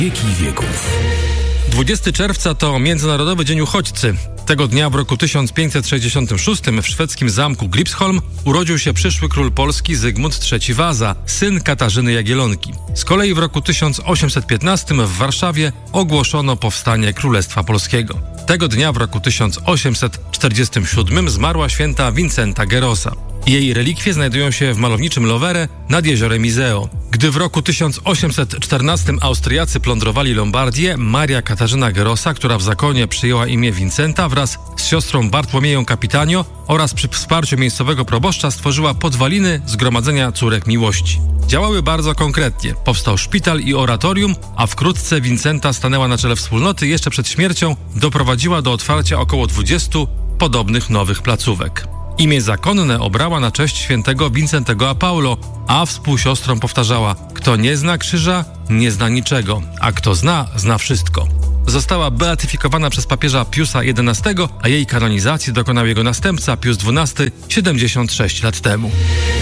Wieki wieków. 20 czerwca to Międzynarodowy Dzień Uchodźcy. Tego dnia w roku 1566 w szwedzkim zamku Gripsholm urodził się przyszły król Polski Zygmunt III Waza, syn Katarzyny Jagiellonki. Z kolei w roku 1815 w Warszawie ogłoszono powstanie Królestwa Polskiego. Tego dnia w roku 1847 zmarła święta Wincenta Gerosa. Jej relikwie znajdują się w malowniczym Lovere nad jeziorem Iseo. Gdy w roku 1814 Austriacy plądrowali Lombardię, Maria Katarzyna Gerosa, która w zakonie przyjęła imię Wincenta, wraz z siostrą Bartłomieją Capitanio oraz przy wsparciu miejscowego proboszcza stworzyła podwaliny Zgromadzenia Córek Miłości. Działały bardzo konkretnie. Powstał szpital i oratorium, a wkrótce Wincenta stanęła na czele wspólnoty i jeszcze przed śmiercią doprowadziła do otwarcia około 20 podobnych nowych placówek. Imię zakonne obrała na cześć świętego Wincentego a Paulo, a współsiostrą powtarzała: kto nie zna krzyża, nie zna niczego, a kto zna, zna wszystko. Została beatyfikowana przez papieża Piusa XI, a jej kanonizacji dokonał jego następca Pius XII 76 lat temu.